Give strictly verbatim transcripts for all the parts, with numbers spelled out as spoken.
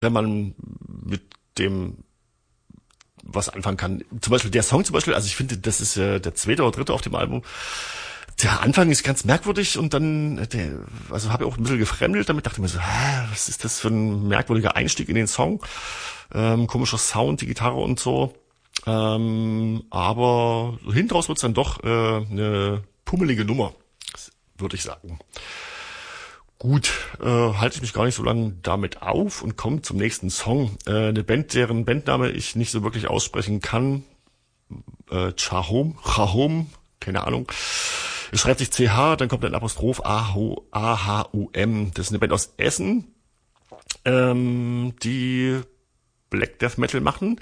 wenn man mit dem was anfangen kann. Zum Beispiel der Song zum Beispiel, also ich finde, das ist äh, der zweite oder dritte auf dem Album. Der Anfang ist ganz merkwürdig und dann, äh, der, also habe ich auch ein bisschen gefremdelt damit, dachte mir so, hä, was ist das für ein merkwürdiger Einstieg in den Song? Ähm, komischer Sound, die Gitarre und so. Ähm, aber hinten raus wird's dann doch äh, eine pummelige Nummer, würde ich sagen. Gut, äh, halte ich mich gar nicht so lange damit auf und komme zum nächsten Song. Äh, eine Band, deren Bandname ich nicht so wirklich aussprechen kann. Äh, Chahom, Chahom, keine Ahnung. Es schreibt sich C H, dann kommt ein Apostroph A H U M. Das ist eine Band aus Essen, ähm, die Black Death Metal machen.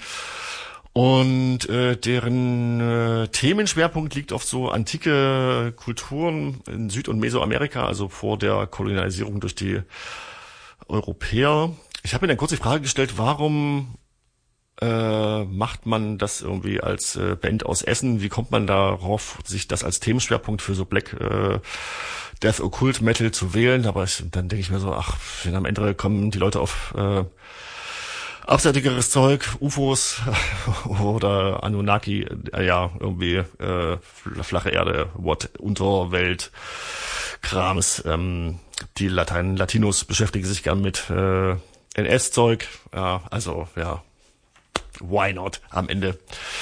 Und äh, deren äh, Themenschwerpunkt liegt auf so antike Kulturen in Süd- und Mesoamerika, also vor der Kolonialisierung durch die Europäer. Ich habe mir dann kurz die Frage gestellt, warum äh, macht man das irgendwie als äh, Band aus Essen? Wie kommt man darauf, sich das als Themenschwerpunkt für so Black äh, Death Occult Metal zu wählen? Aber ich, dann denke ich mir so, ach, wenn am Ende kommen die Leute auf äh, abseitigeres Zeug, U F Os oder Anunnaki, äh, ja, irgendwie äh, flache Erde, what, Unterwelt, Krams. Ähm, die Latein, Latinos beschäftigen sich gern mit äh, N S-Zeug, ja, also, ja, why not am Ende.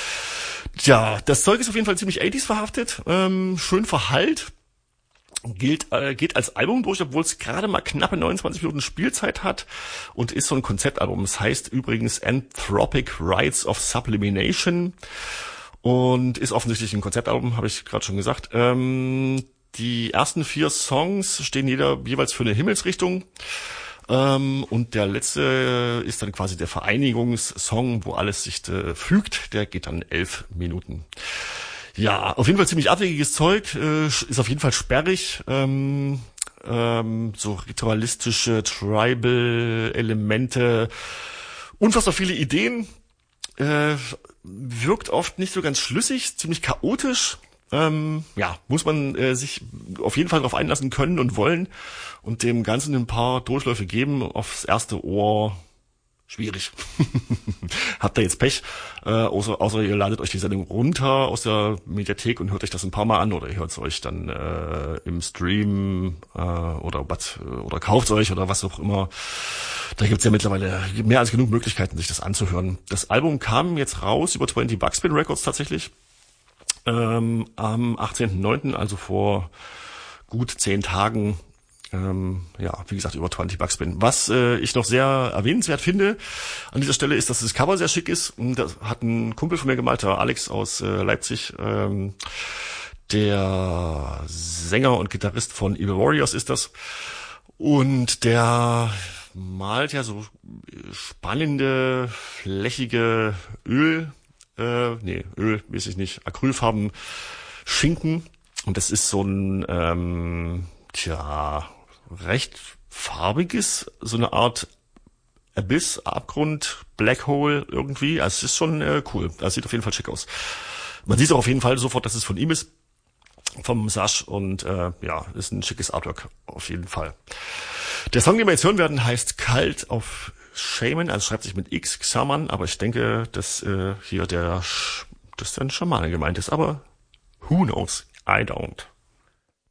Tja, das Zeug ist auf jeden Fall ziemlich achtziger verhaftet, ähm, schön verhallt. Gilt, äh, geht als Album durch, obwohl es gerade mal knappe neunundzwanzig Minuten Spielzeit hat und ist so ein Konzeptalbum. Es heißt übrigens Anthropic Rites of Sublimination und ist offensichtlich ein Konzeptalbum, habe ich gerade schon gesagt. Ähm, die ersten vier Songs stehen jeder jeweils für eine Himmelsrichtung. Ähm, und der letzte ist dann quasi der Vereinigungssong, wo alles sich äh, fügt. Der geht dann elf Minuten. Ja, auf jeden Fall ziemlich abwegiges Zeug, äh, ist auf jeden Fall sperrig, ähm, ähm, so ritualistische Tribal-Elemente, unfassbar viele Ideen, äh, wirkt oft nicht so ganz schlüssig, ziemlich chaotisch, ähm, ja, muss man äh, sich auf jeden Fall darauf einlassen können und wollen und dem Ganzen ein paar Durchläufe geben, aufs erste Ohr schwierig. Habt ihr jetzt Pech, äh, außer, außer ihr ladet euch die Sendung runter aus der Mediathek und hört euch das ein paar Mal an oder ihr hört es euch dann äh, im Stream äh, oder was oder kauft euch oder was auch immer. Da gibt's ja mittlerweile mehr als genug Möglichkeiten, sich das anzuhören. Das Album kam jetzt raus über zwanzig Buckspin Records tatsächlich ähm, am achtzehnten neunten, also vor gut zehn Tagen. Ähm, ja, wie gesagt, über zwanzig Buckspin. Was äh, ich noch sehr erwähnenswert finde an dieser Stelle ist, dass das Cover sehr schick ist. Das hat ein Kumpel von mir gemalt, der Alex aus äh, Leipzig. Ähm, der Sänger und Gitarrist von Evil Warriors ist das. Und der malt ja so spannende, flächige Öl, äh, nee, Öl, weiß ich nicht, Acrylfarben Schinken. Und das ist so ein, ähm, tja, recht farbiges, so eine Art Abyss, Abgrund, Black Hole irgendwie. Also es ist schon äh, cool. Das sieht auf jeden Fall schick aus. Man sieht auch auf jeden Fall sofort, dass es von ihm ist, vom Sash und äh, ja, ist ein schickes Artwork auf jeden Fall. Der Song, den wir jetzt hören werden, heißt Cult of Shaman, also schreibt sich mit X, Xaman, aber ich denke, dass äh, hier der, Sch- dass der ein Schamane gemeint ist, aber who knows? I don't.